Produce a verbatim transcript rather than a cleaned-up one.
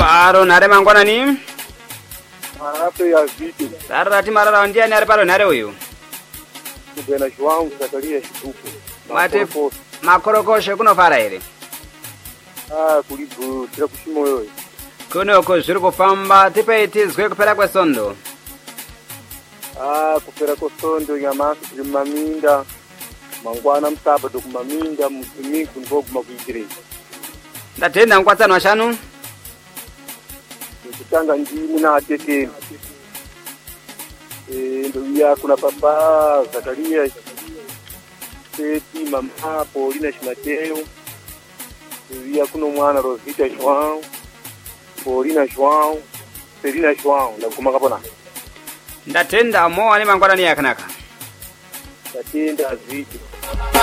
Paro nare mangwana ni? Arapo ya vitu. Sarati marara ndia ni paro nare uyu. Kubena João Zakaria Shitupo. Mate makorokoshe kuno fara ere. Ah, kulibu tira kushimo yoyo. Kuno ko zuri kufamba tipe itizwe kupera kwa sondo. Ah, kupera kwa sondo nyamasi kuli maminda. Mangwana msaba do kumaminda musimi kungo kumakujire. Ndatenda nkwatano ashanu. Nikitanga ndimu na atete. Eh, ndo ya kuna papa Zakaria Seti mama Paulina Shimateo. Ya kuno mwana Rosita João, Paulina João, Serina João, ndakumaka pona. Ndatenda mo ani mangwana ni yakanaka. Ndatenda vitu.